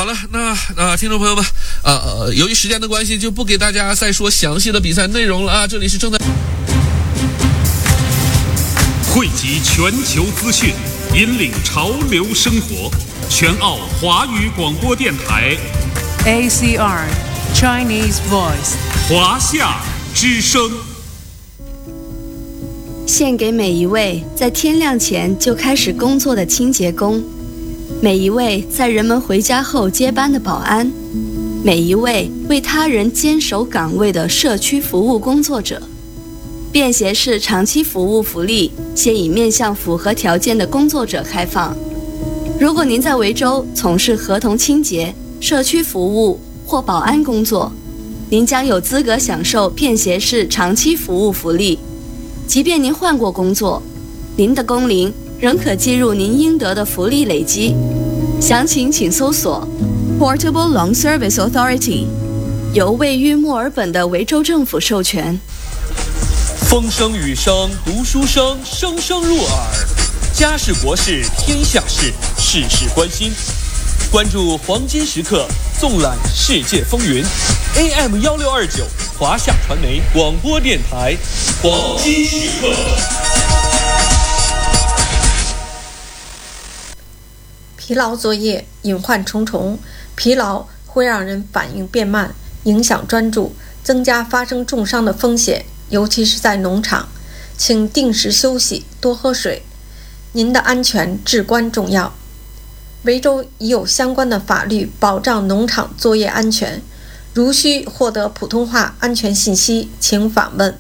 了，那听众朋友们，由于时间的关系，就不给大家再说详细的比赛内容了啊。这里是正在汇集全球资讯，引领潮流生活，全澳华语广播电台 ACR Chinese Voice 华夏之声， 献给每一位在天亮前就开始工作的清洁工，每一位在人们回家后接班的保安，每一位为他人坚守岗位的社区服务工作者。便携式长期服务福利现已面向符合条件的工作者开放。如果您在维州从事合同清洁、社区服务或保安工作，您将有资格享受便携式长期服务福利。即便您换过工作，您的工龄仍可计入您应得的福利累积。详情请搜索 Portable Long Service Authority， 由位于墨尔本的维州政府授权。 风声雨声读书声，声声入耳。家事国事天下事，事事关心。关注黄金时刻，纵览世界风云。AM1629华夏传媒广播电台，黄金时刻。 疲劳作业隐患重重，疲劳会让人反应变慢，影响专注，增加发生重伤的风险，尤其是在农场。请定时休息，多喝水。您的安全至关重要。维州已有相关的法律保障农场作业安全。如需获得普通话安全信息，请访问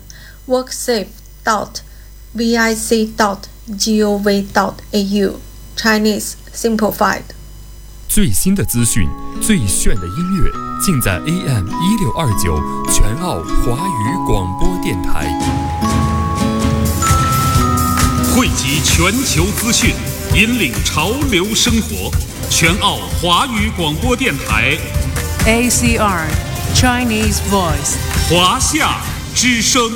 worksafe.vic.gov.au Chinese Simplified。 最新的资讯，最炫的音乐，尽在 AM1629全澳华语广播电台。 汇集全球资讯，引领潮流生活，全澳华语广播电台 ACR Chinese Voice 华夏之声。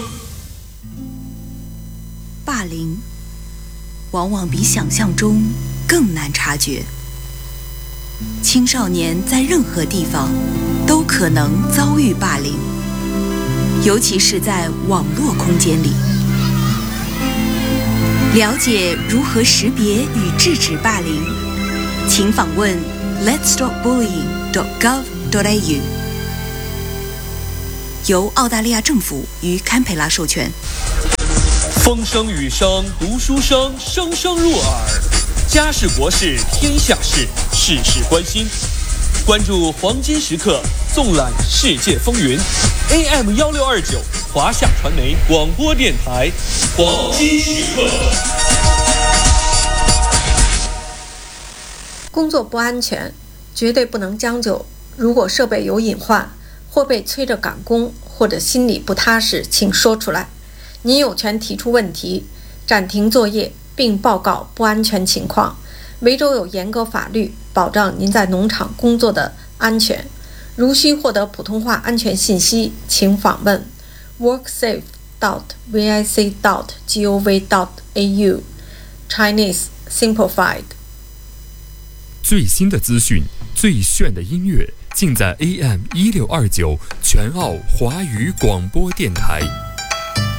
霸凌往往比想象中更难察觉。青少年在任何地方都可能遭遇霸凌，尤其是在网络空间里。了解如何识别与制止霸凌，请访问 letsstopbullying.gov.au， 由澳大利亚政府与堪培拉授权。 风声雨声读书声，声声入耳。家事国事天下事，事事关心。关注黄金时刻，纵览世界风云。AM1629华夏传媒广播电台，黄金时刻。 工作不安全，绝对不能将就。如果设备有隐患，或被催着赶工，或者心里不踏实，请说出来。您有权提出问题，暂停作业，并报告不安全情况。维州有严格法律保障您在农场工作的安全。如需获得普通话安全信息，请访问 worksafe.vic.gov.au Chinese Simplified。 最新的资讯，最炫的音乐，尽在AM1629全澳华语广播电台。